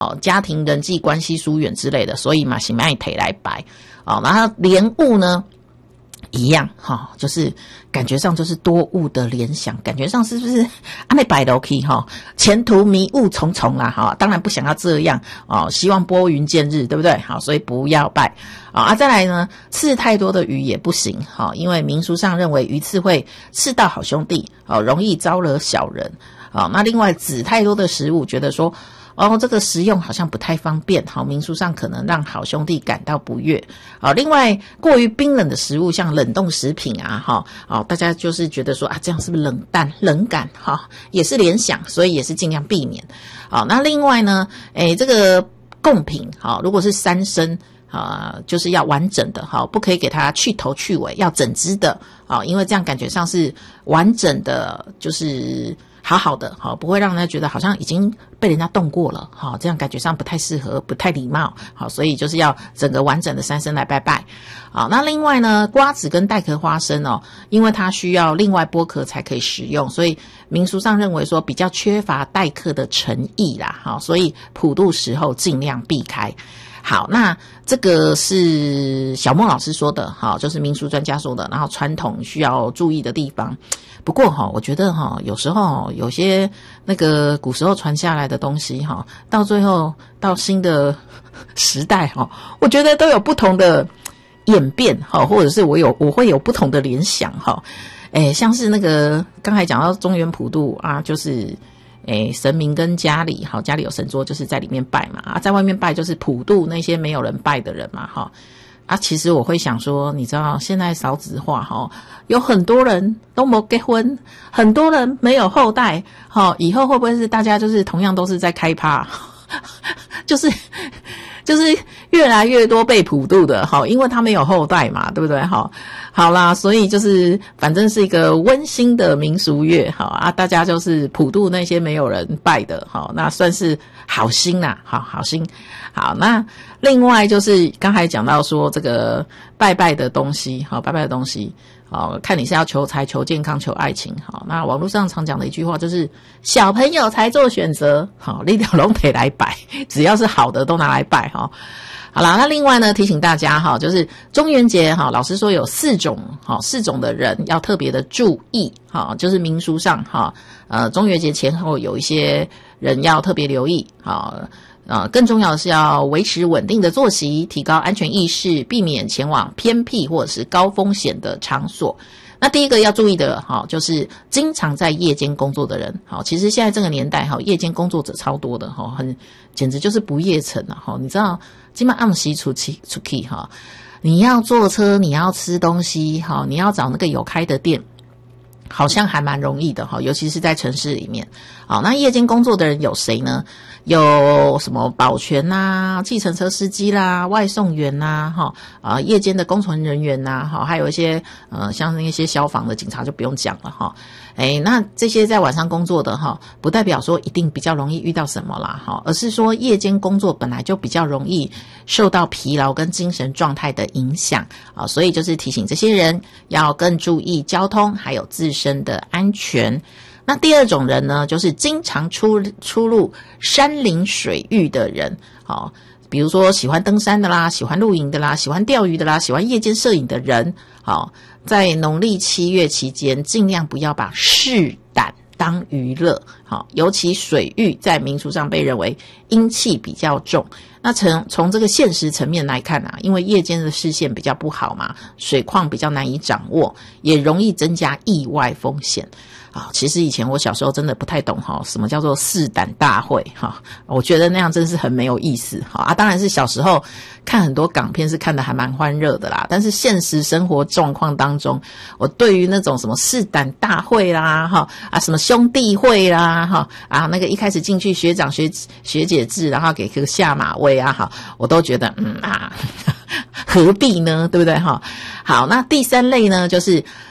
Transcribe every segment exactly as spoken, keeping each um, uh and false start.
哦，家庭人际关系疏远之类的，所以嘛是卖腿来摆哦。然后莲雾呢一样哈、哦，就是感觉上就是多雾的联想，感觉上是不是啊那摆的 OK 哈，前途迷雾重重啦哈、哦，当然不想要这样哦，希望拨云见日，对不对？好，所以不要拜啊、哦。啊，再来呢，刺太多的鱼也不行哈、哦，因为民俗上认为鱼刺会刺到好兄弟哦，容易招惹小人啊、哦。那另外籽太多的食物，觉得说。哦，这个食用好像不太方便，好，民俗上可能让好兄弟感到不悦。好，另外过于冰冷的食物，像冷冻食品啊，哈，哦，大家就是觉得说啊，这样是不是冷淡、冷感？哈，也是联想，所以也是尽量避免。好，那另外呢，诶，这个贡品，好，如果是三牲。啊、呃，就是要完整的哈，不可以给它去头去尾，要整只的啊，因为这样感觉上是完整的，就是好好的哈，不会让人家觉得好像已经被人家动过了哈，这样感觉上不太适合，不太礼貌，好，所以就是要整个完整的三牲来拜拜。好，那另外呢，瓜子跟带壳花生哦，因为它需要另外剥壳才可以食用，所以民俗上认为说比较缺乏带壳的诚意啦，好，所以普渡时候尽量避开。好，那这个是小孟老师说的，好，就是民俗专家说的，然后传统需要注意的地方。不过哈，我觉得哈，有时候有些那个古时候传下来的东西哈，到最后到新的时代哈，我觉得都有不同的演变哈，或者是我有我会有不同的联想哈。诶，像是那个刚才讲到中元普渡啊，就是。诶，神明跟家里，好，家里有神桌，就是在里面拜嘛，啊，在外面拜就是普渡那些没有人拜的人嘛，哈，啊，其实我会想说，你知道现在少子化，哈，有很多人都没结婚，很多人没有后代，哈，以后会不会是大家就是同样都是在开趴，就是就是越来越多被普渡的，哈，因为他没有后代嘛，对不对，哈。好啦，所以就是反正是一个温馨的民俗月，好啊，大家就是普渡那些没有人拜的，好，那算是好心啦，好好心。好，那另外就是刚才讲到说这个拜拜的东西，好，拜拜的东西，好，看你是要求财、求健康、求爱情，好，那网络上常讲的一句话就是小朋友才做选择，好，你条龙得来拜，只要是好的都拿来拜，哈。好啦，那另外呢，提醒大家哈，就是中元节哈，老师说有四种哈，四种的人要特别的注意哈，就是民俗上哈，呃，中元节前后有一些人要特别留意哈，呃，更重要的是要维持稳定的作息，提高安全意识，避免前往偏僻或者是高风险的场所。那第一个要注意的哈，就是经常在夜间工作的人，好，其实现在这个年代哈，夜间工作者超多的哈，很简直就是不夜城啊哈，你知道，今晚暗时出去出去哈，你要坐车，你要吃东西哈，你要找那个有开的店，好像还蛮容易的哈，尤其是在城市里面。好，那夜间工作的人有谁呢？有什么保全啦、计程车司机啦、外送员啦，哈啊，夜间的工程人员呐，哈，还有一些呃，像那些消防的警察就不用讲了哈。哎，那这些在晚上工作的哈，不代表说一定比较容易遇到什么啦哈，而是说夜间工作本来就比较容易受到疲劳跟精神状态的影响啊，所以就是提醒这些人要更注意交通还有自身的安全。那第二种人呢，就是经常出出入山林水域的人，好，比如说喜欢登山的啦，喜欢露营的啦，喜欢钓鱼的啦，喜欢夜间摄影的人，好，在农历七月期间，尽量不要把试胆当娱乐，好，尤其水域在民俗上被认为阴气比较重。那从从这个现实层面来看啊，因为夜间的视线比较不好嘛，水况比较难以掌握，也容易增加意外风险。啊，其实以前我小时候真的不太懂哈，什么叫做试胆大会哈，我觉得那样真是很没有意思哈啊！当然是小时候看很多港片是看得还蛮欢乐的啦，但是现实生活状况当中，我对于那种什么试胆大会啦哈啊，什么兄弟会啦哈啊，那个一开始进去学长学学姐制，然后给个下马威啊哈，我都觉得嗯啊。何必呢？对不对哈？好，那第三类呢，就是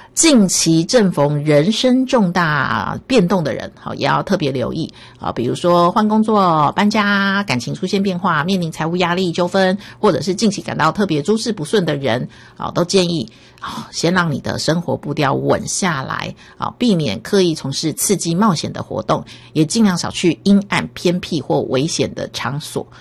近期正逢人生重大变动的人，好，也要特别留意啊，比如说换工作、搬家、感情出现变化、面临财务压力、纠纷，或者是近期感到特别诸事不顺的人，好，都建议啊，先让你的生活步调稳下来啊，避免刻意从事刺激冒险的活动，也尽量少去阴暗偏僻或危险的场所